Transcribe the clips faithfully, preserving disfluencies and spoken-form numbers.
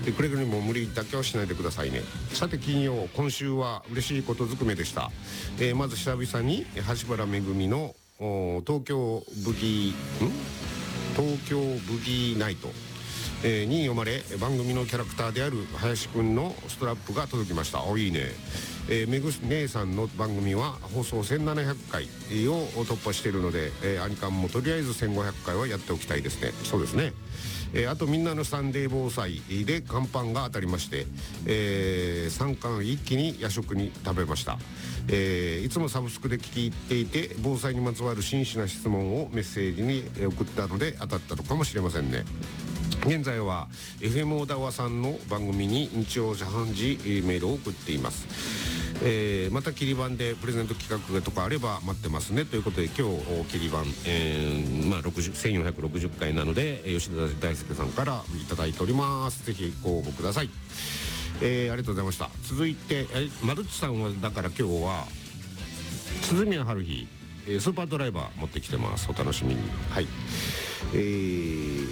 でくれぐれも無理だけはしないでくださいね。さて金曜、今週は嬉しいことずくめでした。えー、まず久々に橋原めぐみの東京ブギーん東京ブギーナイト、えー、に読まれ番組のキャラクターである林くんのストラップが届きました。おいいね。えー、めぐ姉さんの番組は放送せんななひゃっかいを突破しているので、えー、アニカンもとりあえずせんごひゃっかいはやっておきたいですね。そうですね。えー、あとみんなのサンデー防災で乾パンが当たりまして、えー、さんかん一気に夜食に食べました。えー、いつもサブスクで聞き入っていて防災にまつわる真摯な質問をメッセージに送ったので当たったのかもしれませんね。現在は エフエム 小田和さんの番組に日曜さんじメールを送っています。えー、また切り板でプレゼント企画とかあれば待ってますねということで、今日切り板、えーまあ、せんよんひゃくろくじゅっかいなので吉田大輔さんからいただいております。ぜひご応募ください。えー、ありがとうございました。続いてえマルチさんはだから今日は鈴宮春日、えー、スーパードライバー持ってきてます。お楽しみに。はい。えー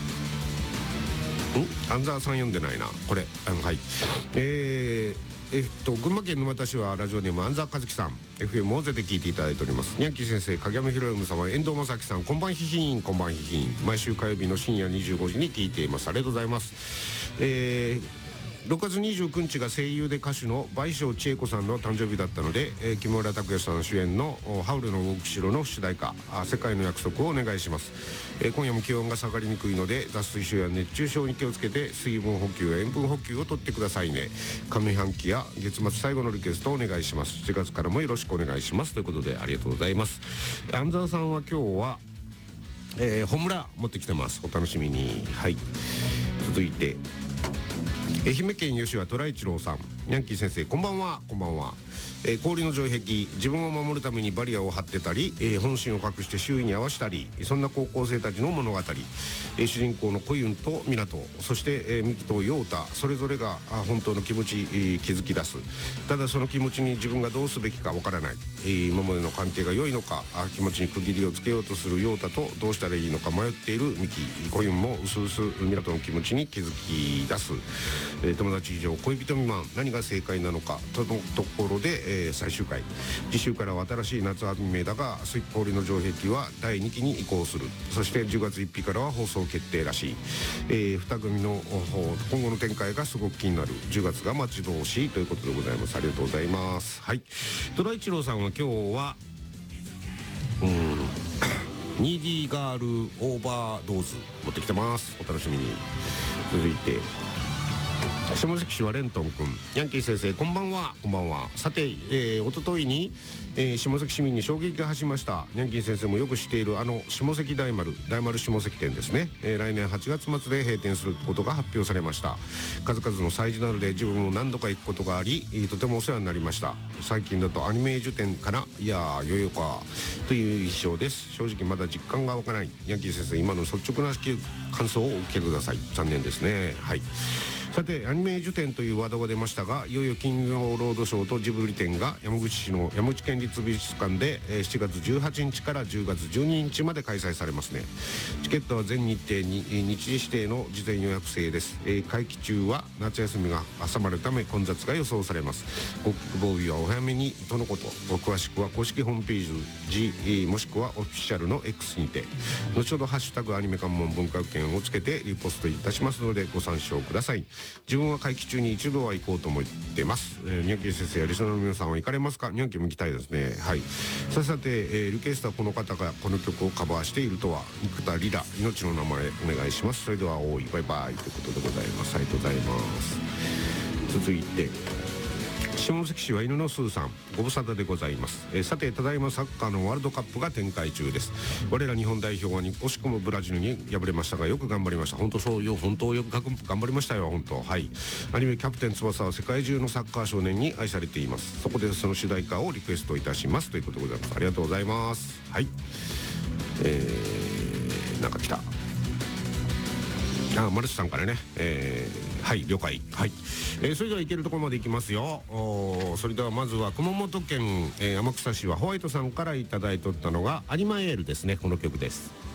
ん安沢さん読んでないなこれ。あのはいえーえっと群馬県沼田市はラジオネーム安沢和樹さん、 エフエム 大勢で聞いていただいております。ニャンキー先生、影山博文様、遠藤正樹さん、こんばんひひん、こんばんひひん。毎週火曜日の深夜にじゅうごじに聞いています。ありがとうございます。えーろくがつにじゅうくにちが声優で歌手の倍賞千恵子さんの誕生日だったので、えー、木村拓哉さん主演のハウルの動く城の主題歌世界の約束をお願いします。えー、今夜も気温が下がりにくいので脱水症や熱中症に気をつけて水分補給や塩分補給をとってくださいね。上半期や月末最後のリクエストをお願いします。しちがつからもよろしくお願いしますということで、ありがとうございます。安沢さんは今日は、えー、ホムラ持ってきてます。お楽しみに。はい。続いて愛媛県吉和虎一郎さん、ニャンキー先生、こんばんは。こんばんは。えー、氷の城壁、自分を守るためにバリアを張ってたり、えー、本心を隠して周囲に合わせたり、そんな高校生たちの物語、えー、主人公のコユンとミナト、そして、えー、ミキとヨウタ、それぞれがあ本当の気持ち、えー、気づき出す。ただその気持ちに自分がどうすべきかわからない、えー、今までの関係が良いのか、あ気持ちに区切りをつけようとするヨウタとどうしたらいいのか迷っているミキ、コユンもうすうすミナトの気持ちに気づき出す。えー、友達以上恋人未満、何が正解なのかとのところで、えー、最終回、次週からは新しい夏アニメだが水氷の城壁はだいにきに移行する。そしてじゅうがつついたちからは放送決定らしい。えー、に組の今後の展開がすごく気になる。じゅうがつが待ち遠しいということでございます。ありがとうございます。はい。戸田一郎さんは今日はうんニーディーガールオーバードーズ持ってきてます。お楽しみに。続いて下関市はレントン君、ヤンキー先生、こんばんは。こんばんは。さて、えー、おとといに、えー、下関市民に衝撃が走りました。ヤンキー先生もよく知っているあの下関大丸大丸下関店ですね。えー、来年はちがつ末で閉店することが発表されました。数々の催事などで自分も何度か行くことがあり、とてもお世話になりました。最近だとアニメージュ店かな、いやーよよかという印象です。正直まだ実感が湧かない。ヤンキー先生、今の率直な感想をお聞かせください。残念ですね。はい。さて、アニメージュ展というワードが出ましたが、いよいよ金曜ロードショーとジブリ展が山口市の山口県立美術館で、えー、しちがつじゅうはちにちからじゅうがつじゅうににちまで開催されますね。チケットは全日程に日時指定の事前予約制です。えー、会期中は夏休みが挟まるため混雑が予想されます。ご希望日はお早めにとのこと。詳しくは公式ホームページ、えー、もしくはオフィシャルの X にて、後ほどハッシュタグアニメ関門文化圏をつけてリポストいたしますのでご参照ください。自分は会期中に一度は行こうと思ってます。えー、ニャンキー先生やリスナーの皆さんは行かれますか？ニャンキーも行きたいですね。はい。さてさて、えー、リクエストはこの方がこの曲をカバーしているとは、生田リラ、命の名前お願いします。それではおいバイバイということでございます。ありがとうございます。続いて下関市は犬のスーさん、ご無沙汰でございます。えー、さて、ただいまサッカーのワールドカップが展開中です。我ら日本代表はに惜しくもブラジルに敗れましたが、よく頑張りました。本当そうよ、本当よく頑張りましたよ、本当。はい。アニメキャプテン翼は世界中のサッカー少年に愛されています。そこでその主題歌をリクエストいたしますということでございます。ありがとうございます。はい。えー、なんか来た。あ、マルチさんからね、えー、はい了解。はい、えー、それでは行けるところまで行きますよ。それではまずは熊本県、えー、天草市はホワイトさんからいただいとったのがアニマエールですね。この曲です。